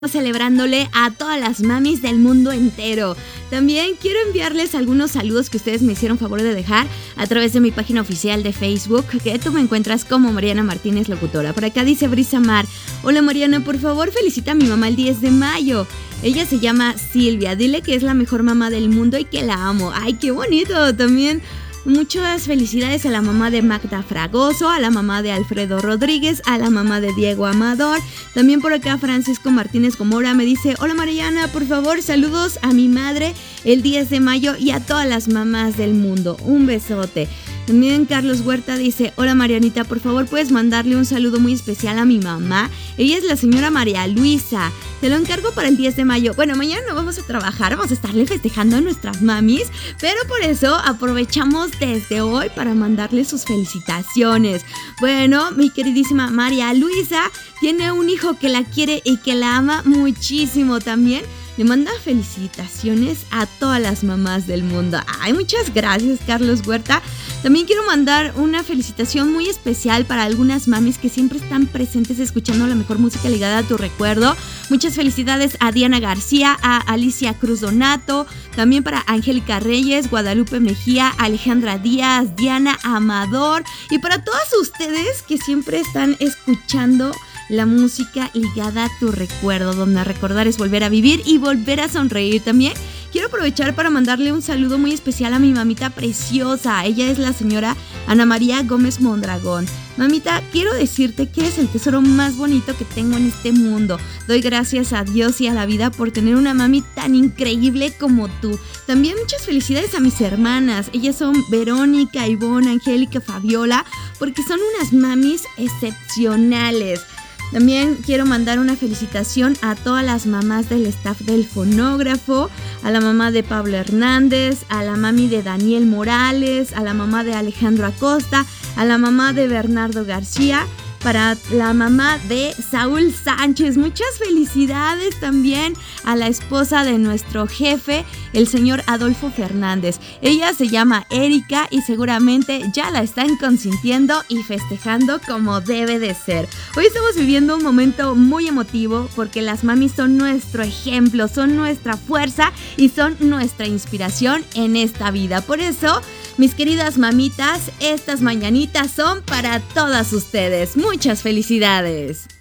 celebrándole a todas las mamis del mundo entero. También quiero enviarles algunos saludos que ustedes me hicieron favor de dejar a través de mi página oficial de Facebook, que tú me encuentras como Mariana Martínez Locutora. Por acá dice Brisa Mar: hola Mariana, por favor felicita a mi mamá el 10 de mayo. Ella se llama Silvia, dile que es la mejor mamá del mundo y que la amo. Ay, qué bonito. También muchas felicidades a la mamá de Magda Fragoso, a la mamá de Alfredo Rodríguez, a la mamá de Diego Amador. También por acá Francisco Martínez Comora me dice: hola Mariana, por favor saludos a mi madre el 10 de mayo y a todas las mamás del mundo. Un besote. También Carlos Huerta dice: hola Marianita, por favor puedes mandarle un saludo muy especial a mi mamá. Ella es la señora María Luisa. Te lo encargo para el 10 de mayo. Bueno, mañana no vamos a trabajar, vamos a estarle festejando a nuestras mamis, pero por eso aprovechamos desde hoy para mandarle sus felicitaciones. Bueno, mi queridísima María Luisa tiene un hijo que la quiere y que la ama muchísimo también. Le manda felicitaciones a todas las mamás del mundo. Ay, muchas gracias, Carlos Huerta. También quiero mandar una felicitación muy especial para algunas mamis que siempre están presentes escuchando la mejor música ligada a tu recuerdo. Muchas felicidades a Diana García, a Alicia Cruz Donato, también para Angélica Reyes, Guadalupe Mejía, Alejandra Díaz, Diana Amador y para todas ustedes que siempre están escuchando la música ligada a tu recuerdo, donde recordar es volver a vivir y volver a sonreír. También quiero aprovechar para mandarle un saludo muy especial a mi mamita preciosa. Ella es la señora Ana María Gómez Mondragón. Mamita, quiero decirte que eres el tesoro más bonito que tengo en este mundo. Doy gracias a Dios y a la vida por tener una mami tan increíble como tú. También muchas felicidades a mis hermanas. Ellas son Verónica, Ivonne, Angélica, Fabiola, porque son unas mamis excepcionales. También quiero mandar una felicitación a todas las mamás del staff del fonógrafo, a la mamá de Pablo Hernández, a la mami de Daniel Morales, a la mamá de Alejandro Acosta, a la mamá de Bernardo García, para la mamá de Saúl Sánchez. Muchas felicidades también a la esposa de nuestro jefe, el señor Adolfo Fernández. Ella se llama Erika y seguramente ya la están consintiendo y festejando como debe de ser. Hoy estamos viviendo un momento muy emotivo porque las mamis son nuestro ejemplo, son nuestra fuerza y son nuestra inspiración en esta vida. Por eso, mis queridas mamitas, estas mañanitas son para todas ustedes. Muchas felicidades.